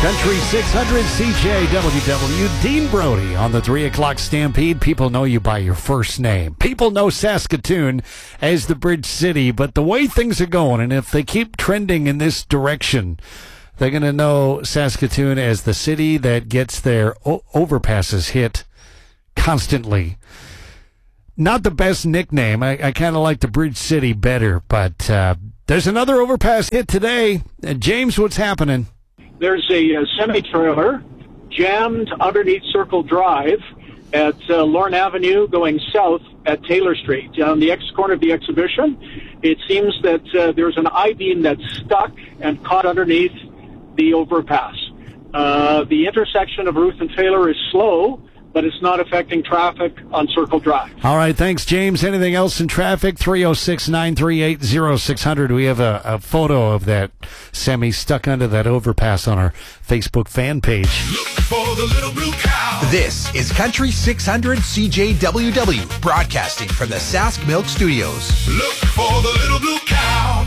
Country 600 CJWW, Dean Brody on the 3 o'clock Stampede. People know you by your first name. People know Saskatoon as the Bridge City, but the way things are going, and if they keep trending in this direction, they're going to know Saskatoon as the city that gets their overpasses hit constantly. Not the best nickname. I kind of like the Bridge City better, but there's another overpass hit today. James, what's happening? There's a semi-trailer jammed underneath Circle Drive at Lorne Avenue going south at Taylor Street. On the corner of the exhibition, it seems that there's an I-beam that's stuck and caught underneath the overpass. The intersection of Ruth and Taylor is slow, but it's not affecting traffic on Circle Drive. All right, thanks, James. Anything else in traffic? 306-938-0600. We have a photo of that semi stuck under that overpass on our Facebook fan page. Look for the little blue cow. This is Country 600 CJWW, broadcasting from the Sask Milk Studios. Look for the little blue cow.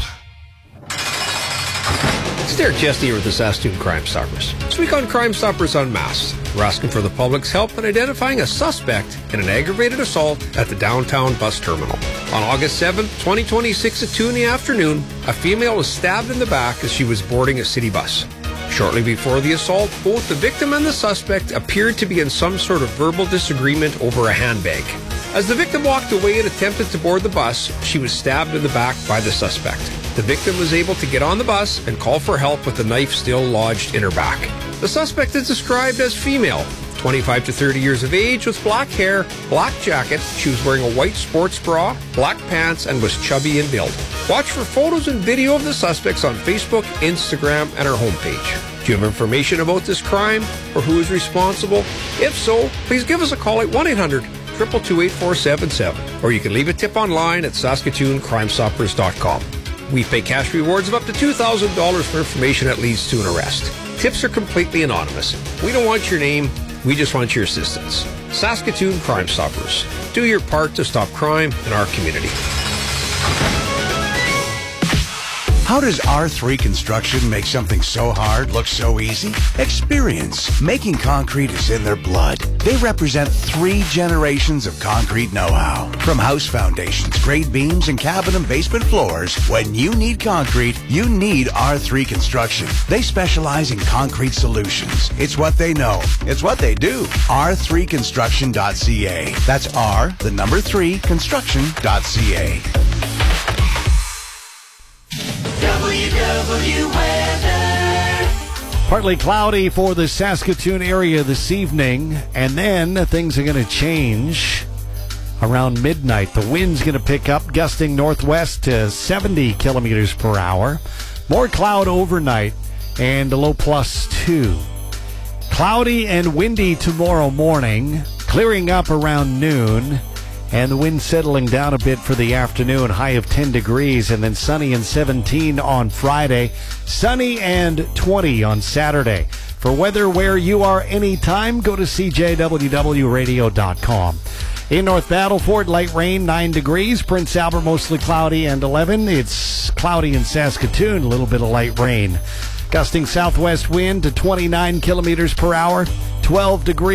It's Derek Chesney here with the Saskatoon Crime Stoppers. This week on Crime Stoppers Unmasked, we're asking for the public's help in identifying a suspect in an aggravated assault at the downtown bus terminal. On August 7, 2026 at 2 in the afternoon, a female was stabbed in the back as she was boarding a city bus. Shortly before the assault, both the victim and the suspect appeared to be in some sort of verbal disagreement over a handbag. As the victim walked away and attempted to board the bus, she was stabbed in the back by the suspect. The victim was able to get on the bus and call for help with the knife still lodged in her back. The suspect is described as female, 25 to 30 years of age, with black hair, black jacket. She was wearing a white sports bra, black pants, and was chubby in build. Watch for photos and video of the suspects on Facebook, Instagram, and our homepage. Do you have information about this crime or who is responsible? If so, please give us a call at 1-800-222-8477, or you can leave a tip online at SaskatoonCrimeStoppers.com. We pay cash rewards of up to $2,000 for information that leads to an arrest. Tips are completely anonymous. We don't want your name. We just want your assistance. Saskatoon Crime Stoppers. Do your part to stop crime in our community. How does R3 Construction make something so hard look so easy? Experience. Making concrete is in their blood. They represent 3 generations of concrete know-how. From house foundations, grade beams, and cabin and basement floors, when you need concrete, you need R3 Construction. They specialize in concrete solutions. It's what they know. It's what they do. R3construction.ca. That's R3 construction.ca. WW weather. Partly cloudy for the Saskatoon area this evening, and then things are going to change around midnight. The wind's going to pick up, gusting northwest to 70 kilometers per hour. More cloud overnight, and a low +2. Cloudy and windy tomorrow morning, clearing up around noon, and the wind settling down a bit for the afternoon, high of 10 degrees, and then sunny and 17 on Friday, sunny and 20 on Saturday. For weather where you are anytime, go to CJWWRadio.com. In North Battleford, light rain, 9 degrees. Prince Albert, mostly cloudy, and 11. It's cloudy in Saskatoon, a little bit of light rain. Gusting southwest wind to 29 kilometers per hour, 12 degrees.